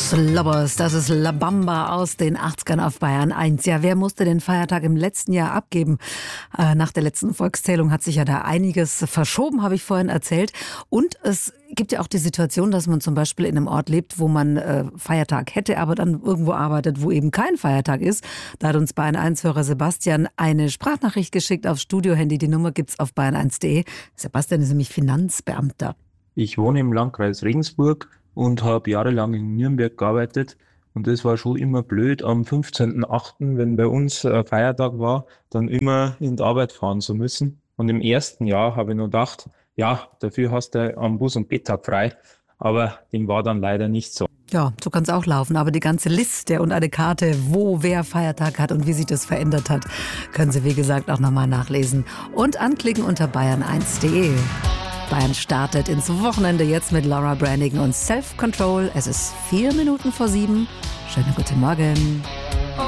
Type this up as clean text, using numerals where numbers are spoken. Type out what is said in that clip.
Slobbers, das ist La Bamba aus den 80ern auf Bayern 1. Ja, wer musste den Feiertag im letzten Jahr abgeben? Nach der letzten Volkszählung hat sich ja da einiges verschoben, habe ich vorhin erzählt. Und es gibt ja auch die Situation, dass man zum Beispiel in einem Ort lebt, wo man Feiertag hätte, aber dann irgendwo arbeitet, wo eben kein Feiertag ist. Da hat uns Bayern 1-Hörer Sebastian eine Sprachnachricht geschickt aufs Studiohandy. Die Nummer gibt's auf bayern1.de. Sebastian ist nämlich Finanzbeamter. Ich wohne im Landkreis Regensburg und habe jahrelang in Nürnberg gearbeitet. Und das war schon immer blöd, am 15.08., wenn bei uns Feiertag war, dann immer in die Arbeit fahren zu müssen. Und im ersten Jahr habe ich nur gedacht, ja, dafür hast du am Bus- und B-Tag frei. Aber dem war dann leider nicht so. Ja, so kann es auch laufen. Aber die ganze Liste und eine Karte, wo wer Feiertag hat und wie sich das verändert hat, können Sie, wie gesagt, auch nochmal nachlesen. Und anklicken unter bayern1.de. Bayern startet ins Wochenende jetzt mit Laura Branigan und Self Control. Es ist 4 Minuten vor 7. Schönen guten Morgen.